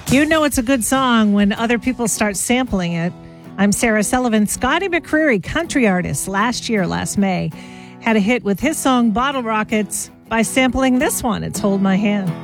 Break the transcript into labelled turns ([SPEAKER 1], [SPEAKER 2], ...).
[SPEAKER 1] You know it's a good song when other people start sampling it. I'm Sarah Sullivan. Scotty McCreery, country artist, last May, had a hit with his song Bottle Rockets by sampling this one. It's Hold My Hand.